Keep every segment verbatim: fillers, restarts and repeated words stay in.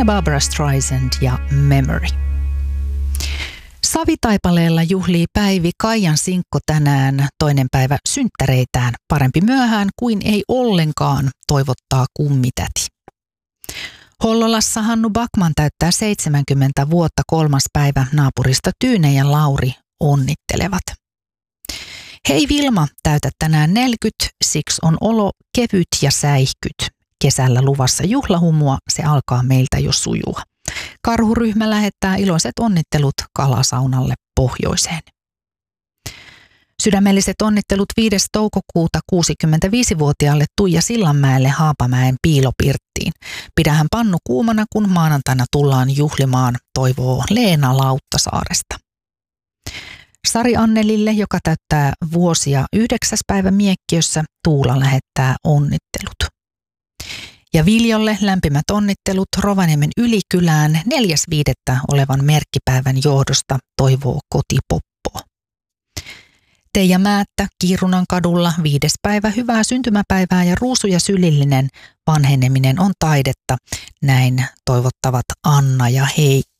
Anna Barbara Streisand ja Memory. Savitaipaleella juhlii Päivi Kaijan sinkko tänään, toinen päivä synttäreitään. Parempi myöhään kuin ei ollenkaan, toivottaa kummitäti. Hollolassa Hannu Backman täyttää seitsemänkymmentä vuotta, kolmas päivä, naapurista Tyyne ja Lauri onnittelevat. Hei Vilma, täytät tänään neljäkymmentä, siksi on olo kevyt ja säihkyt. Kesällä luvassa juhlahumua, se alkaa meiltä jo sujua. Karhuryhmä lähettää iloiset onnittelut Kalasaunalle pohjoiseen. Sydämelliset onnittelut viides toukokuuta kuusikymmentäviisivuotiaalle Tuija Sillanmäelle Haapamäen piilopirttiin. Pidähän pannu kuumana, kun maanantaina tullaan juhlimaan, toivoo Leena Lauttasaaresta. Sari Annelille, joka täyttää vuosia yhdeksäs päivä Miekkiössä, Tuula lähettää onnittelut. Ja Viljolle lämpimät onnittelut Rovaniemen Ylikylään neljäs viidettä olevan merkkipäivän johdosta, toivoo Kotipoppo. Teija Määttä Kiirunan kadulla viides päivä, hyvää syntymäpäivää ja ruusuja sylillinen vanheneminen on taidetta. Näin toivottavat Anna ja Heikki.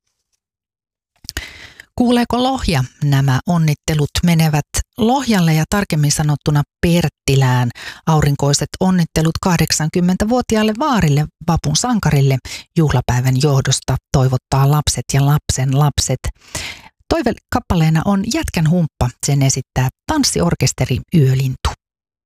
Kuuleeko Lohja? Nämä onnittelut menevät Lohjalle ja tarkemmin sanottuna Perttilään. Aurinkoiset onnittelut kahdeksankymmentävuotiaalle vaarille, vapun sankarille, juhlapäivän johdosta, toivottaa lapset ja lapsen lapset. Toivekappaleena on Jätkän humppa, sen esittää tanssiorkesteri Yölintu.